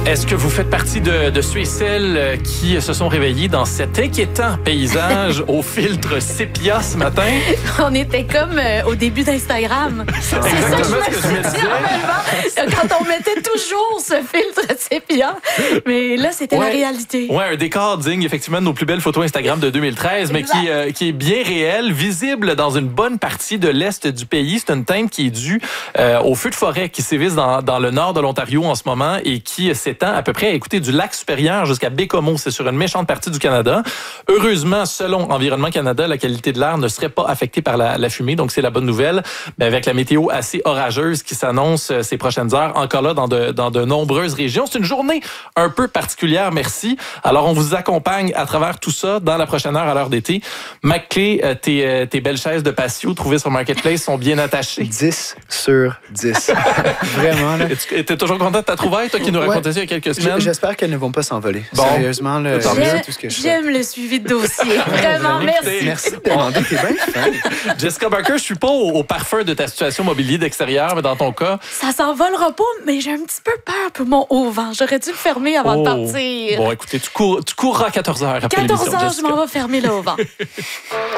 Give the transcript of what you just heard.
Est-ce que vous faites partie de ceux et celles qui se sont réveillés dans cet inquiétant paysage au filtre sépia ce matin? On était comme au début d'Instagram. C'est exactement ce que je me disais. Quand on mettait toujours ce filtre sépia. Mais là, c'était la réalité. Oui, un décor digne, effectivement, de nos plus belles photos Instagram de 2013, mais qui est bien réel, visible dans une bonne partie de l'est du pays. C'est une teinte qui est due aux feux de forêt qui sévissent dans le nord de l'Ontario en ce moment et qui s'étend à peu près, écoutez, du lac supérieur jusqu'à Bécomo. C'est sur une méchante partie du Canada. Heureusement, selon Environnement Canada, la qualité de l'air ne serait pas affectée par la fumée, donc c'est la bonne nouvelle. Mais avec la météo assez orageuse qui s'annonce ces prochaines heures, encore là, dans de nombreuses régions. C'est une journée un peu particulière, merci. Alors, on vous accompagne à travers tout ça dans la prochaine heure à l'heure d'été. Mac-Clé, tes belles chaises de patio trouvées sur Marketplace sont bien attachées. 10 sur 10. Vraiment, là. T'es toujours content de ta trouvaille, toi, qui nous racontait ça il y a quelques semaines? J'espère qu'elles ne vont pas s'envoler. Bon. Sérieusement, là, Tant mieux. tout ce que je J'aime le suivi de dossier. Vraiment, merci. Merci de demander, t'es bien fin. Jessica Barker, je suis pas au parfum de ta situation mobilier d'extérieur, mais dans ton cas... Ça s'envolera pas, mais j'ai un petit peu peur pour mon haut vent. J'aurais dû le fermer avant de partir. Bon, écoutez, tu courras à 14h après l'émission, 14h, je Jessica. m'en vais fermer le haut vent.